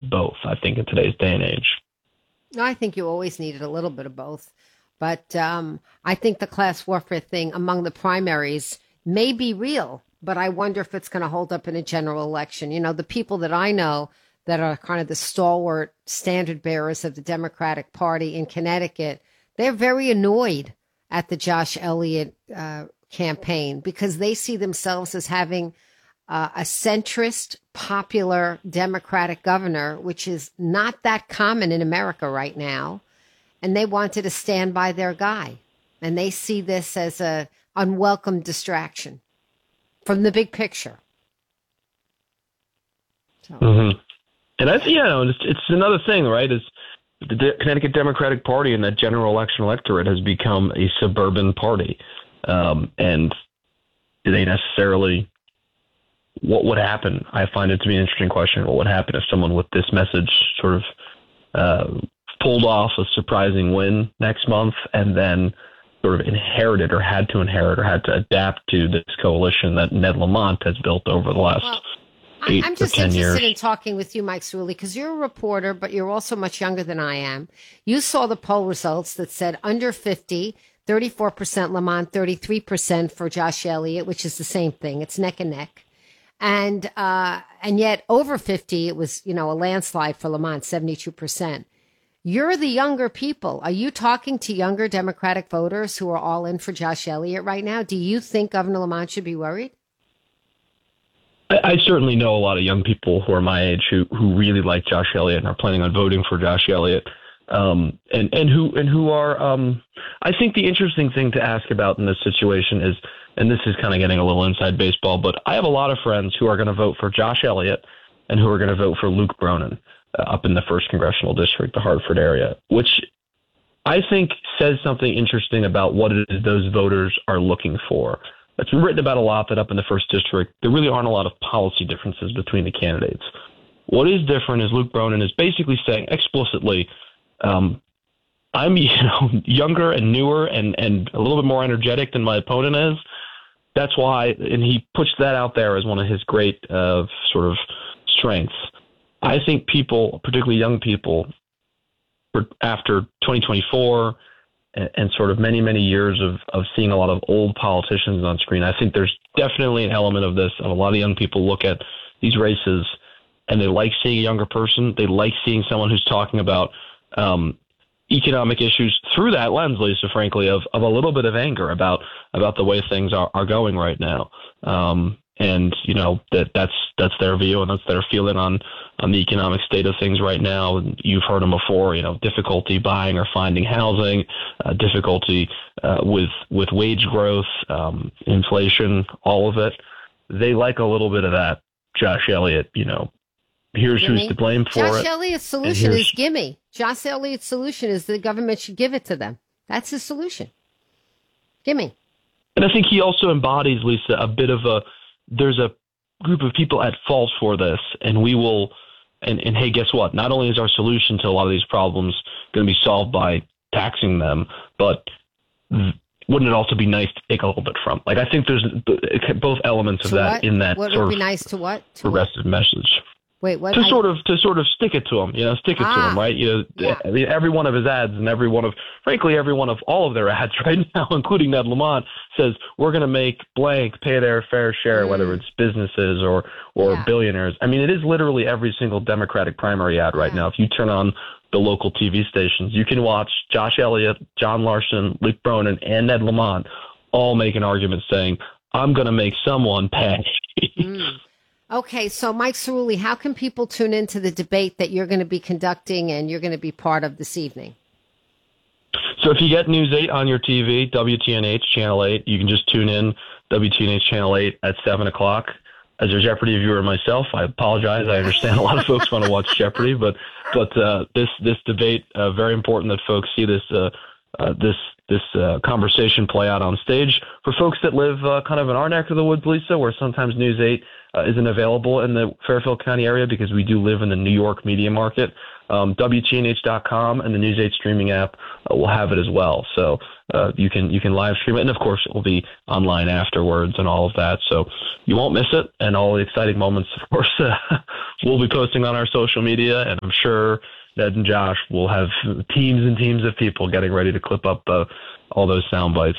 both, I think, in today's day and age. I think you always needed a little bit of both. But I think the class warfare thing among the primaries may be real, but I wonder if it's going to hold up in a general election. You know, the people that I know that are kind of the stalwart standard bearers of the Democratic Party in Connecticut, they're very annoyed at the Josh Elliott campaign because they see themselves as having a centrist, popular Democratic governor, which is not that common in America right now. And they wanted to stand by their guy. And they see this as a unwelcome distraction from the big picture. So. Mm-hmm. And it's another thing, right? Is the Connecticut Democratic Party and that general election electorate has become a suburban party. And they necessarily, what would happen? I find it to be an interesting question. What would happen if someone with this message sort of pulled off a surprising win next month and then sort of inherited or had to adapt to this coalition that Ned Lamont has built over the last 8 I'm or just 10 years. interested in talking with you, Mike Cerulli, because you're a reporter, but you're also much younger than I am. You saw the poll results that said under 50, 34% Lamont, 33% for Josh Elliott, which is the same thing. It's neck and neck. And yet over 50, it was, a landslide for Lamont, 72%. You're the younger people. Are you talking to younger Democratic voters who are all in for Josh Elliott right now? Do you think Governor Lamont should be worried? I certainly know a lot of young people who are my age who really like Josh Elliott and are planning on voting for Josh Elliott. And who are, I think the interesting thing to ask about in this situation is, and this is kind of getting a little inside baseball, but I have a lot of friends who are going to vote for Josh Elliott and who are going to vote for Luke Bronin up in the 1st Congressional District, the Hartford area, which I think says something interesting about what it is those voters are looking for. It's been written about a lot that up in the 1st District, there really aren't a lot of policy differences between the candidates. What is different is Luke Bronin is basically saying explicitly, I'm younger and newer and a little bit more energetic than my opponent is. That's why, and he puts that out there as one of his great sort of strengths. I think people, particularly young people, after 2024 and sort of many, many years of seeing a lot of old politicians on screen, I think there's definitely an element of this. Of a lot of young people look at these races and they like seeing a younger person. They like seeing someone who's talking about economic issues through that lens, Lisa, frankly, of a little bit of anger about the way things are going right now. And, that's their view and that's their feeling on the economic state of things right now. And you've heard them before, difficulty buying or finding housing, difficulty with wage growth, inflation, all of it. They like a little bit of that. Josh Elliott, here's gimme. Who's to blame for Josh it. Elliott's solution is gimme. Josh Elliott's solution is the government should give it to them. That's his solution. Gimme. And I think he also embodies, Lisa, a bit of there's a group of people at fault for this, and we will, and hey, guess what? Not only is our solution to a lot of these problems going to be solved by taxing them, but wouldn't it also be nice to take a little bit from? Like, I think there's both elements of that in that what sort would of be nice to what? To progressive what? message. Wait, what? To sort of stick it to him, stick it to him, right? Yeah. I mean, every one of his ads and every one of all of their ads right now, including Ned Lamont, says we're going to make blank pay their fair share, whether it's businesses or billionaires. I mean, it is literally every single Democratic primary ad right now. If you turn on the local TV stations, you can watch Josh Elliott, John Larson, Luke Bronin, and Ned Lamont all make an argument saying, I'm going to make someone pay. Okay, so Mike Cerulli, how can people tune into the debate that you're going to be conducting and you're going to be part of this evening? So if you get News 8 on your TV, WTNH Channel 8, you can just tune in WTNH Channel 8 at 7 o'clock. As a Jeopardy viewer myself, I apologize. I understand a lot of folks want to watch Jeopardy, but this debate, very important that folks see this conversation play out on stage. For folks that live kind of in our neck of the woods, Lisa, where sometimes News 8 isn't available in the Fairfield County area because we do live in the New York media market, WTNH.com and the News 8 streaming app will have it as well. So you can live stream it, and of course it will be online afterwards and all of that. So you won't miss it, and all the exciting moments, of course, we'll be posting on our social media, and I'm sure Ned and Josh will have teams and teams of people getting ready to clip up all those sound bites.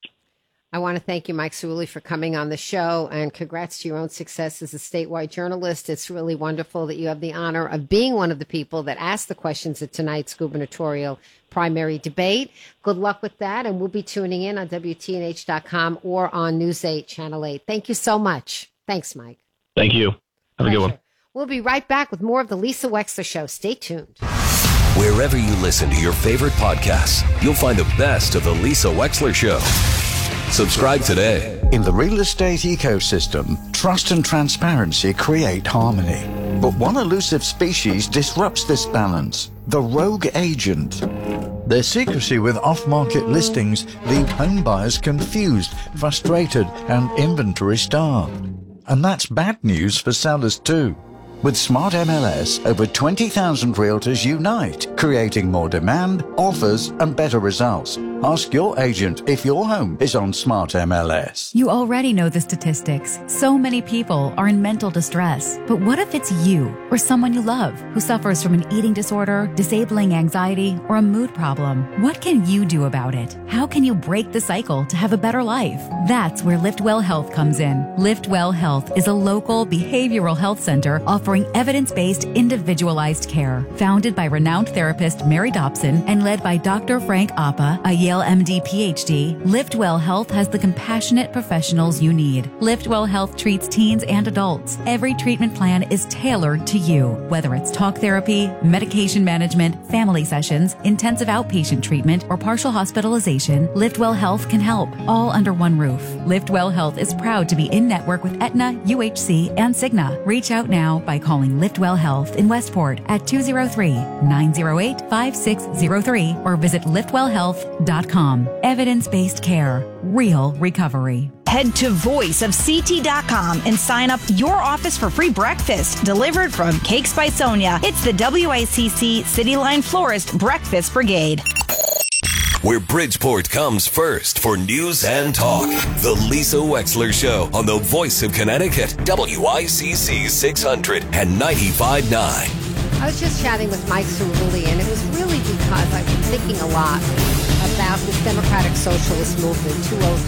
I want to thank you, Mike Cerulli, for coming on the show, and congrats to your own success as a statewide journalist. It's really wonderful that you have the honor of being one of the people that asked the questions at tonight's gubernatorial primary debate. Good luck with that, and we'll be tuning in on WTNH.com or on News 8, Channel 8. Thank you so much. Thanks, Mike. Thank you. Have a good one. We'll be right back with more of the Lisa Wexler Show. Stay tuned. Wherever you listen to your favorite podcasts, you'll find the best of the Lisa Wexler Show. Subscribe today. In the real estate ecosystem, trust and transparency create harmony. But one elusive species disrupts this balance: the rogue agent. Their secrecy with off-market listings leave home buyers confused, frustrated, and inventory-starved. And that's bad news for sellers too. With Smart MLS, over 20,000 realtors unite, creating more demand, offers, and better results. Ask your agent if your home is on Smart MLS. You already know the statistics. So many people are in mental distress. But what if it's you or someone you love who suffers from an eating disorder, disabling anxiety, or a mood problem? What can you do about it? How can you break the cycle to have a better life? That's where LiftWell Health comes in. LiftWell Health is a local behavioral health center offering evidence-based, individualized care. Founded by renowned therapist Mary Dobson and led by Dr. Frank Appa, a Yale MD PhD, LiftWell Health has the compassionate professionals you need. LiftWell Health treats teens and adults. Every treatment plan is tailored to you. Whether it's talk therapy, medication management, family sessions, intensive outpatient treatment, or partial hospitalization, LiftWell Health can help, all under one roof. LiftWell Health is proud to be in network with Aetna, UHC, and Cigna. Reach out now by calling LiftWell Health in Westport at 203-908-5603 or visit liftwellhealth.com. Evidence-based care. Real recovery. Head to voiceofct.com and sign up your office for free breakfast delivered from Cakes by Sonia. It's the WICC City Line Florist Breakfast Brigade. Where Bridgeport comes first for news and talk. The Lisa Wexler Show on the Voice of Connecticut, WICC 600 and 95.9. I was just chatting with Mike Cerulli, and it was really because I've been thinking a lot about this Democratic Socialist movement.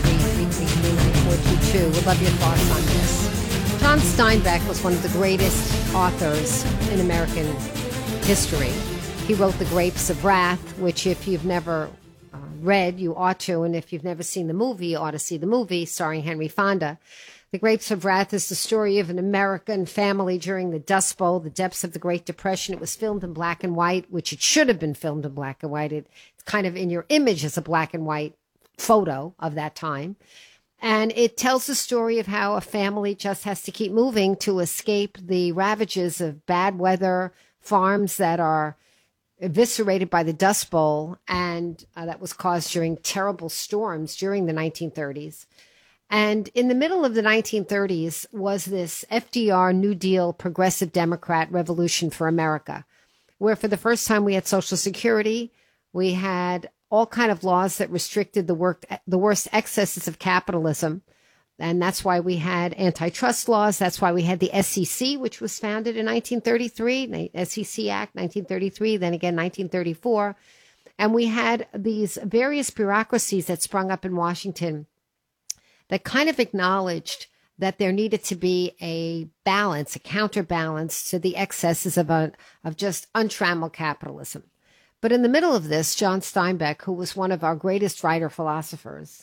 203-333-9422. Would love your thoughts on this. John Steinbeck was one of the greatest authors in American history. He wrote The Grapes of Wrath, which if you've never read, you ought to, and if you've never seen the movie, you ought to see the movie starring Henry Fonda. The Grapes of Wrath is the story of an American family during the Dust Bowl, the depths of the Great Depression. It was filmed in black and white, which it should have been filmed in black and white. It's kind of in your image as a black and white photo of that time. And it tells the story of how a family just has to keep moving to escape the ravages of bad weather, farms that are eviscerated by the Dust Bowl, and that was caused during terrible storms during the 1930s. And in the middle of the 1930s was this FDR New Deal progressive Democrat revolution for America, where for the first time we had Social Security, we had all kind of laws that restricted the worst excesses of capitalism. And that's why we had antitrust laws. That's why we had the SEC, which was founded in 1933, SEC Act 1933, then again 1934. And we had these various bureaucracies that sprung up in Washington that kind of acknowledged that there needed to be a balance, a counterbalance to the excesses of just untrammeled capitalism. But in the middle of this, John Steinbeck, who was one of our greatest writer philosophers,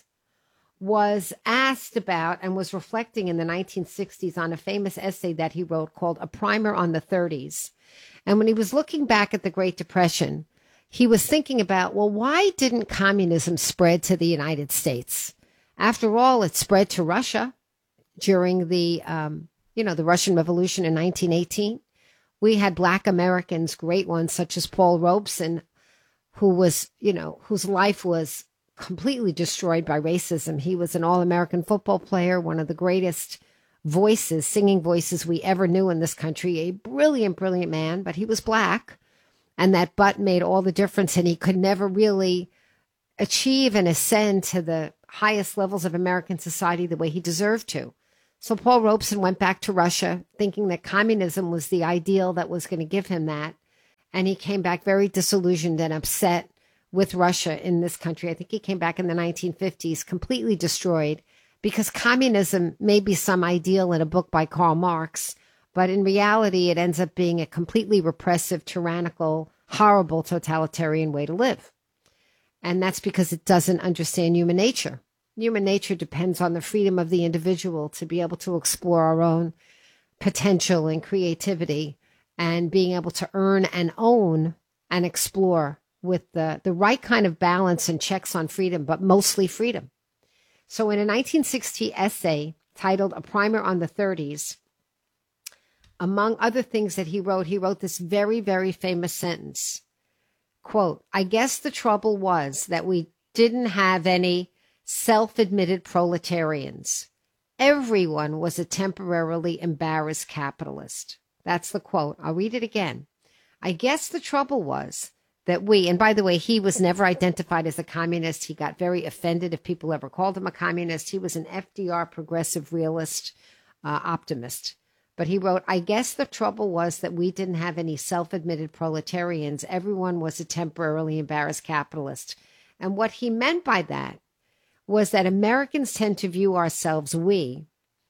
was asked about and was reflecting in the 1960s on a famous essay that he wrote called A Primer on the 30s. And when he was looking back at the Great Depression, he was thinking about, well, why didn't communism spread to the United States? After all, it spread to Russia during the Russian Revolution in 1918. We had Black Americans, great ones, such as Paul Robeson, whose life was completely destroyed by racism. He was an All-American football player, one of the greatest singing voices we ever knew in this country, a brilliant, brilliant man, but he was Black. and that butt made all the difference, and he could never really achieve and ascend to the highest levels of American society the way he deserved to. So Paul Robeson went back to Russia thinking that communism was the ideal that was going to give him that. And he came back very disillusioned and upset with Russia in this country. I think he came back in the 1950s completely destroyed, because communism may be some ideal in a book by Karl Marx, but in reality, it ends up being a completely repressive, tyrannical, horrible, totalitarian way to live. And that's because it doesn't understand human nature. Human nature depends on the freedom of the individual to be able to explore our own potential and creativity, and being able to earn and own and explore with the right kind of balance and checks on freedom, but mostly freedom. So in a 1960 essay titled A Primer on the 30s, among other things that he wrote this very, very famous sentence, quote, "I guess the trouble was that we didn't have any self-admitted proletarians. Everyone was a temporarily embarrassed capitalist." That's the quote. I'll read it again. "I guess the trouble was that we," and by the way, he was never identified as a communist. He got very offended if people ever called him a communist. He was an FDR progressive realist optimist. But he wrote, "I guess the trouble was that we didn't have any self-admitted proletarians. Everyone was a temporarily embarrassed capitalist." And what he meant by that was that Americans tend to view ourselves, we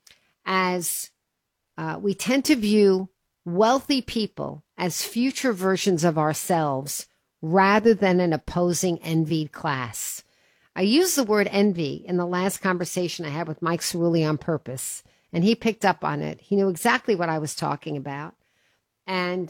tend to view wealthy people as future versions of ourselves rather than an opposing envied class. I used the word envy in the last conversation I had with Mike Cerulli on purpose, and he picked up on it. He knew exactly what I was talking about. And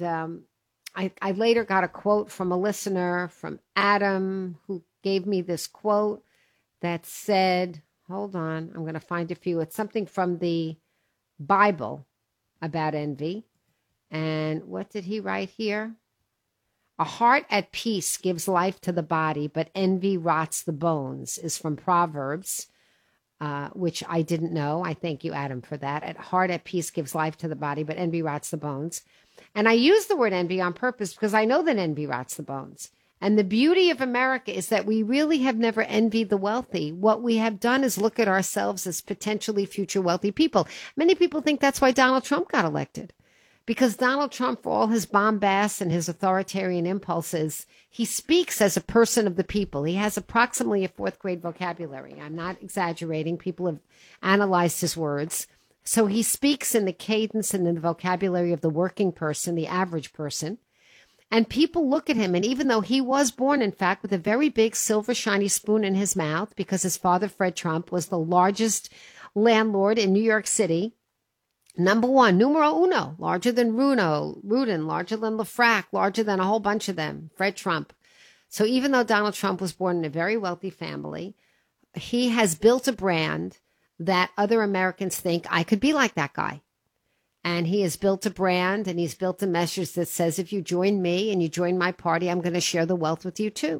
I later got a quote from a listener, from Adam, who gave me this quote that said, hold on, I'm going to find it for you. It's something from the Bible about envy. And what did he write here? "A heart at peace gives life to the body, but envy rots the bones," is from Proverbs, which I didn't know. I thank you, Adam, for that. "A heart at peace gives life to the body, but envy rots the bones." And I use the word envy on purpose because I know that envy rots the bones. And the beauty of America is that we really have never envied the wealthy. What we have done is look at ourselves as potentially future wealthy people. Many people think that's why Donald Trump got elected. Because Donald Trump, for all his bombast and his authoritarian impulses, he speaks as a person of the people. He has approximately a fourth grade vocabulary. I'm not exaggerating. People have analyzed his words. So he speaks in the cadence and in the vocabulary of the working person, the average person. And people look at him, and even though he was born, in fact, with a very big silver shiny spoon in his mouth, because his father, Fred Trump, was the largest landlord in New York City, number one, numero uno, larger than Rudin, larger than LeFrak, larger than a whole bunch of them, Fred Trump. So even though Donald Trump was born in a very wealthy family, he has built a brand that other Americans think, I could be like that guy. And he has built a brand, and he's built a message that says, if you join me and you join my party, I'm going to share the wealth with you too.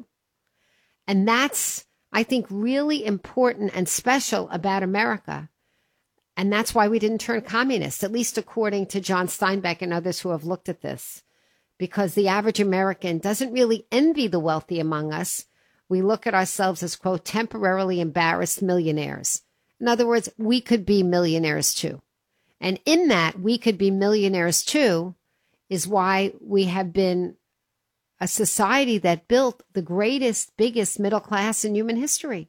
And that's, I think, really important and special about America. And that's why we didn't turn communist, at least according to John Steinbeck and others who have looked at this. Because the average American doesn't really envy the wealthy among us. We look at ourselves as, quote, temporarily embarrassed millionaires. In other words, we could be millionaires too. And in that, we could be millionaires too, is why we have been a society that built the greatest, biggest middle class in human history.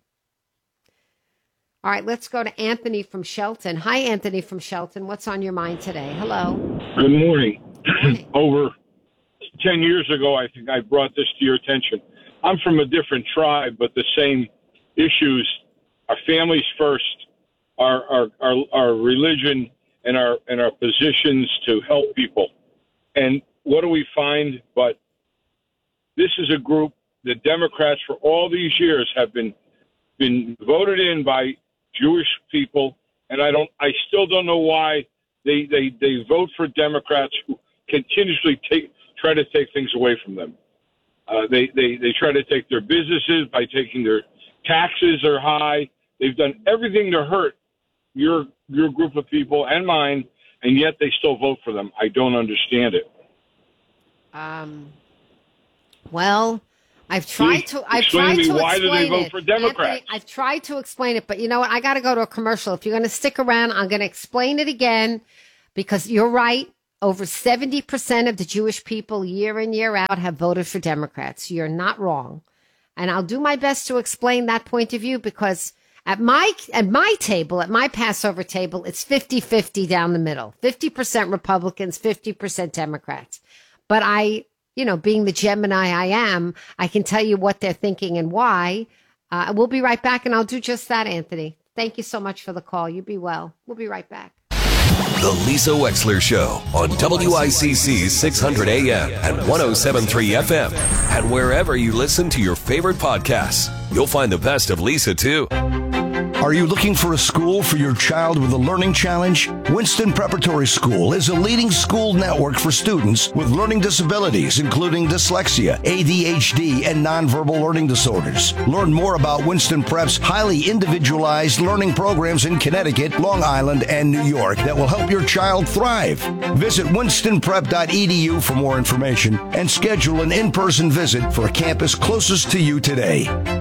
All right, let's go to Anthony from Shelton. Hi, Anthony from Shelton. What's on your mind today? Hello. Good morning. Good morning. Over 10 years ago, I think I brought this to your attention. I'm from a different tribe, but the same issues. Our families first, our religion, and our positions to help people. And what do we find? But this is a group, the Democrats for all these years have been voted in by Jewish people, and I still don't know why they vote for Democrats who continuously try to take things away from them. They try to take their businesses by taking their taxes are high. They've done everything to hurt your group of people and mine, and yet they still vote for them. I don't understand it. Well, I've tried to explain why do they vote for Democrats? Anthony, I've tried to explain it, but you know what? I got to go to a commercial. If you're going to stick around, I'm going to explain it again because you're right. Over 70% of the Jewish people year in, year out have voted for Democrats. You're not wrong. And I'll do my best to explain that point of view because at my table, at my Passover table, it's 50-50 down the middle. 50% Republicans, 50% Democrats. But being the Gemini I am, I can tell you what they're thinking and why. We'll be right back, and I'll do just that, Anthony. Thank you so much for the call. You be well. We'll be right back. The Lisa Wexler Show on WICC 600 AM and 107.3 FM. And wherever you listen to your favorite podcasts, you'll find the best of Lisa, too. Are you looking for a school for your child with a learning challenge? Winston Preparatory School is a leading school network for students with learning disabilities, including dyslexia, ADHD, and nonverbal learning disorders. Learn more about Winston Prep's highly individualized learning programs in Connecticut, Long Island, and New York that will help your child thrive. Visit winstonprep.edu for more information and schedule an in-person visit for a campus closest to you today.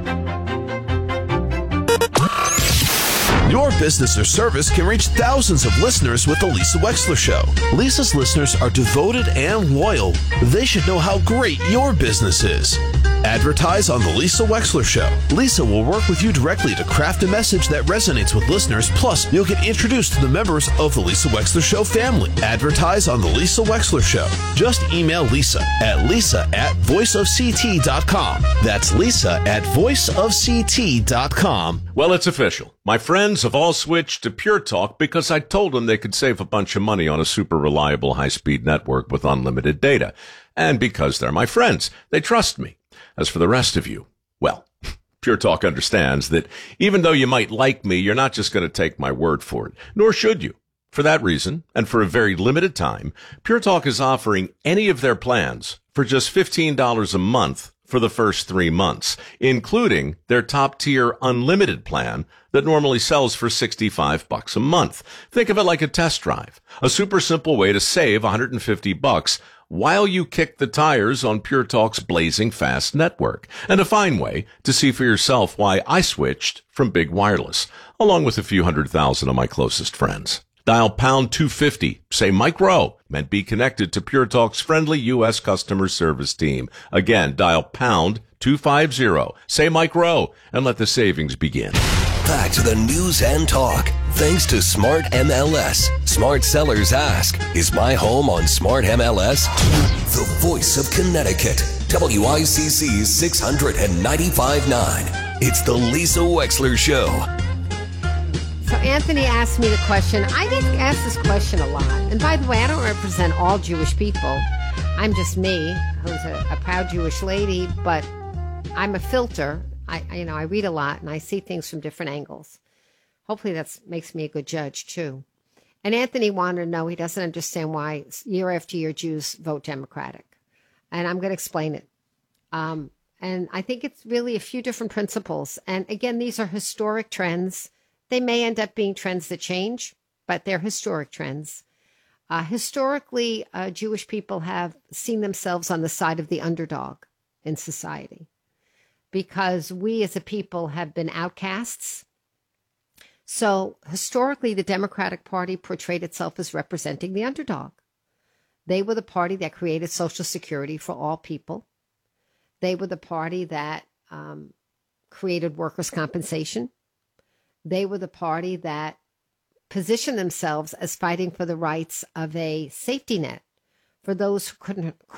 Your business or service can reach thousands of listeners with The Lisa Wexler Show. Lisa's listeners are devoted and loyal. They should know how great your business is. Advertise on The Lisa Wexler Show. Lisa will work with you directly to craft a message that resonates with listeners. Plus, you'll get introduced to the members of The Lisa Wexler Show family. Advertise on The Lisa Wexler Show. Just email Lisa at voiceofct.com. That's Lisa at voiceofct.com. Well, it's official. My friends have all switched to Pure Talk because I told them they could save a bunch of money on a super reliable high-speed network with unlimited data. And because they're my friends, they trust me. As for the rest of you, well, Pure Talk understands that even though you might like me, you're not just going to take my word for it, nor should you. For that reason, and for a very limited time, Pure Talk is offering any of their plans for just $15 a month for the first 3 months, including their top-tier unlimited plan that normally sells for $65 a month. Think of it like a test drive, a super simple way to save $150 while you kick the tires on Pure Talk's blazing fast network, and a fine way to see for yourself why I switched from big wireless, along with a few 100,000 of my closest friends. Dial pound 250, say Mike Rowe, and be connected to Pure Talk's friendly U.S. customer service team. Again, dial pound 250, say Mike Rowe, and let the savings begin. Back to the news and talk. Thanks to Smart MLS. Smart sellers ask, is my home on Smart MLS? The voice of Connecticut. WICC 695.9. It's the Lisa Wexler Show. So Anthony asked me the question. I get asked this question a lot. And by the way, I don't represent all Jewish people. I'm just me, who's a proud Jewish lady, but I'm a filter. I read a lot and I see things from different angles. Hopefully that makes me a good judge too. And Anthony wanted to know, he doesn't understand why year after year Jews vote Democratic. And I'm going to explain it. And I think it's really a few different principles. And again, these are historic trends. They may end up being trends that change, but they're historic trends. Historically, Jewish people have seen themselves on the side of the underdog in society because we as a people have been outcasts. So historically, the Democratic Party portrayed itself as representing the underdog. They were the party that created Social Security for all people. They were the party that created workers' compensation. They were the party that positioned themselves as fighting for the rights of a safety net for those who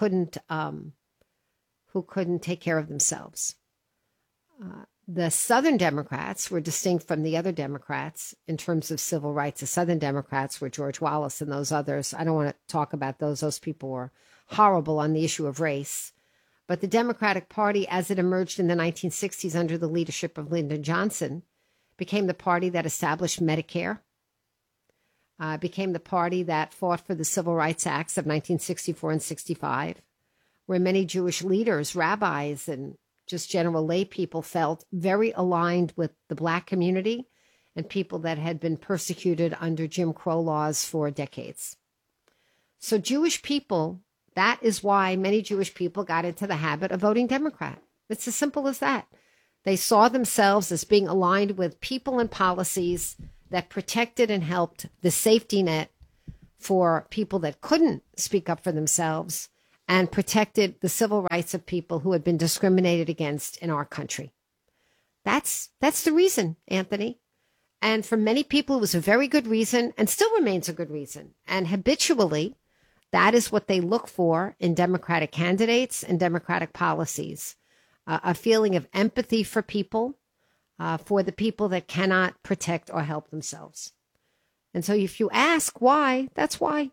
couldn't take care of themselves. The Southern Democrats were distinct from the other Democrats in terms of civil rights. The Southern Democrats were George Wallace and those others. I don't want to talk about those. Those people were horrible on the issue of race. But the Democratic Party, as it emerged in the 1960s under the leadership of Lyndon Johnson, became the party that established Medicare, became the party that fought for the Civil Rights Acts of 1964 and 65, where many Jewish leaders, rabbis, and just general lay people felt very aligned with the Black community and people that had been persecuted under Jim Crow laws for decades. So Jewish people That is why many Jewish people got into the habit of voting Democrat. It's as simple as that. They saw themselves as being aligned with people and policies that protected and helped the safety net for people that couldn't speak up for themselves and protected the civil rights of people who had been discriminated against in our country. That's the reason, Anthony. And for many people, it was a very good reason and still remains a good reason. And habitually, that is what they look for in Democratic candidates and Democratic policies. A feeling of empathy for people, for the people that cannot protect or help themselves. And so if you ask why, that's why.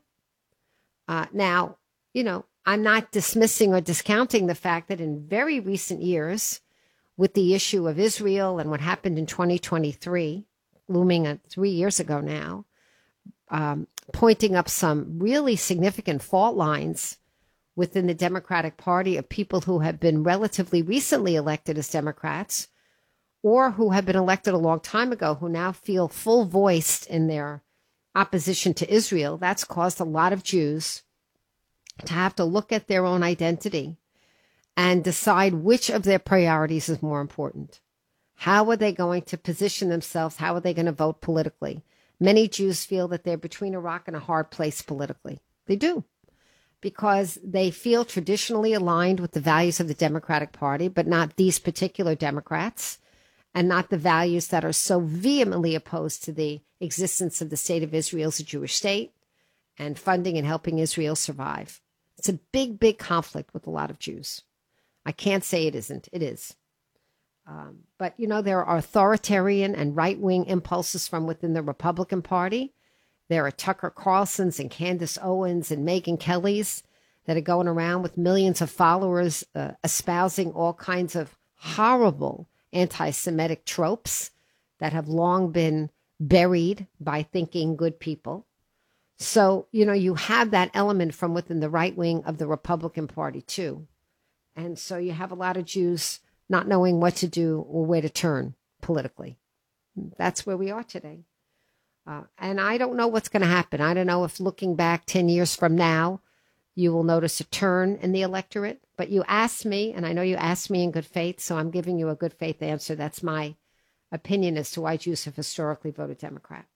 Now, I'm not dismissing or discounting the fact that in very recent years, with the issue of Israel and what happened in 2023, looming at 3 years ago now, pointing up some really significant fault lines within the Democratic Party of people who have been relatively recently elected as Democrats or who have been elected a long time ago who now feel full voiced in their opposition to Israel. That's caused a lot of Jews to have to look at their own identity and decide which of their priorities is more important. How are they going to position themselves? How are they going to vote politically? Many Jews feel that they're between a rock and a hard place politically. They do, because they feel traditionally aligned with the values of the Democratic Party, but not these particular Democrats, and not the values that are so vehemently opposed to the existence of the state of Israel as a Jewish state and funding and helping Israel survive. It's a big, big conflict with a lot of Jews. I can't say it isn't. It is. But, there are authoritarian and right-wing impulses from within the Republican Party. There are Tucker Carlsons and Candace Owens and Megyn Kellys that are going around with millions of followers espousing all kinds of horrible anti-Semitic tropes that have long been buried by thinking good people. So, you have that element from within the right wing of the Republican Party, too. And so you have a lot of Jews not knowing what to do or where to turn politically. That's where we are today. And I don't know what's going to happen. I don't know if looking back 10 years from now, you will notice a turn in the electorate. But you asked me, and I know you asked me in good faith, so I'm giving you a good faith answer. That's my opinion as to why Jews have historically voted Democrat.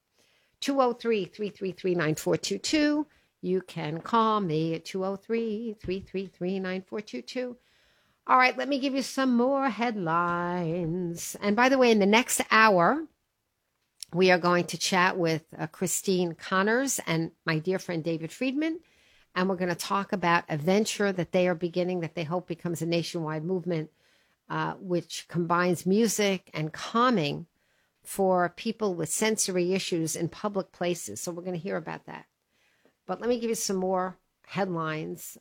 203-333-9422. You can call me at 203-333-9422. All right, let me give you some more headlines. And by the way, in the next hour, we are going to chat with Christine Connors and my dear friend David Friedman. And we're going to talk about a venture that they are beginning that they hope becomes a nationwide movement, which combines music and calming for people with sensory issues in public places. So we're going to hear about that. But let me give you some more headlines.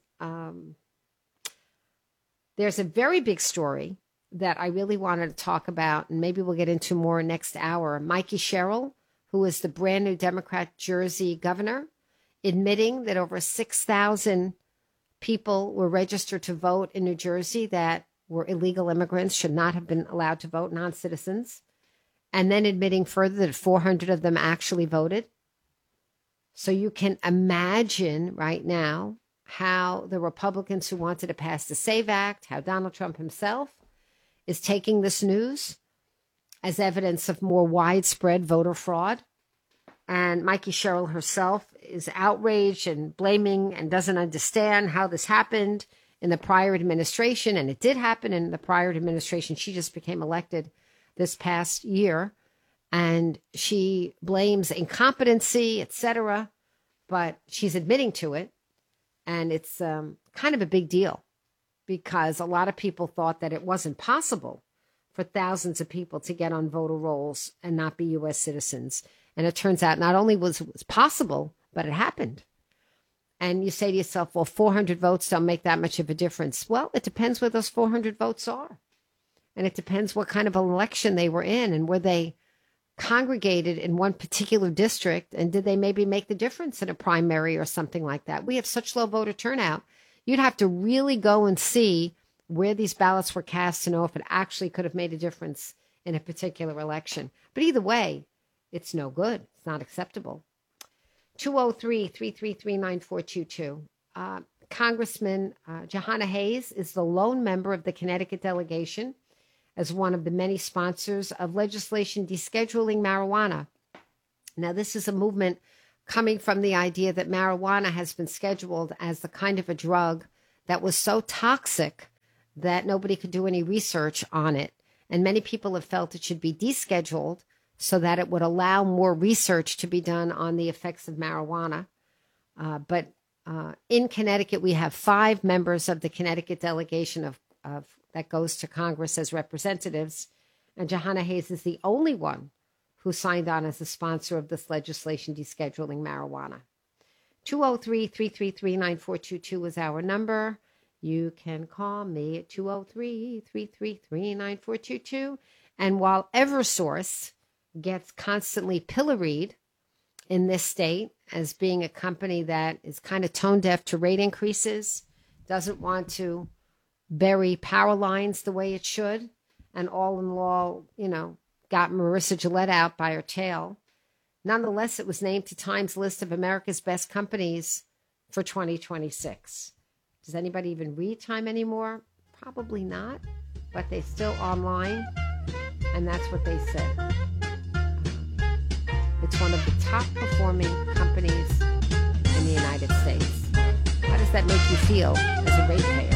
There's a very big story that I really wanted to talk about, and maybe we'll get into more next hour. Mikey Sherrill, who is the brand new Democrat Jersey governor, admitting that over 6,000 people were registered to vote in New Jersey that were illegal immigrants, should not have been allowed to vote, non-citizens, and then admitting further that 400 of them actually voted. So you can imagine right now how the Republicans who wanted to pass the SAVE Act, how Donald Trump himself is taking this news as evidence of more widespread voter fraud. And Mikey Sherrill herself is outraged and blaming and doesn't understand how this happened in the prior administration. And it did happen in the prior administration. She just became elected this past year. And she blames incompetency, etc. But she's admitting to it. And it's kind of a big deal because a lot of people thought that it wasn't possible for thousands of people to get on voter rolls and not be U.S. citizens. And it turns out not only was it possible, but it happened. And you say to yourself, well, 400 votes don't make that much of a difference. Well, it depends where those 400 votes are. And it depends what kind of election they were in and were they congregated in one particular district, and did they maybe make the difference in a primary or something like that? We have such low voter turnout. You'd have to really go and see where these ballots were cast to know if it actually could have made a difference in a particular election. But either way, it's no good. It's not acceptable. 203-333-9422. Congressman Jahana Hayes is the lone member of the Connecticut delegation as one of the many sponsors of legislation descheduling marijuana. Now, this is a movement coming from the idea that marijuana has been scheduled as the kind of a drug that was so toxic that nobody could do any research on it. And many people have felt it should be descheduled so that it would allow more research to be done on the effects of marijuana. But in Connecticut, we have 5 members of the Connecticut delegation of that goes to Congress as representatives. And Jahana Hayes is the only one who signed on as a sponsor of this legislation descheduling marijuana. 203-333-9422 is our number. You can call me at 203-333-9422. And while Eversource gets constantly pilloried in this state as being a company that is kind of tone deaf to rate increases, doesn't want to bury power lines the way it should, and all in all, got Marissa Gillette out by her tail. Nonetheless, it was named to Time's list of America's best companies for 2026. Does anybody even read Time anymore? Probably not, but they're still online, and that's what they said. It's one of the top performing companies in the United States. How does that make you feel as a ratepayer?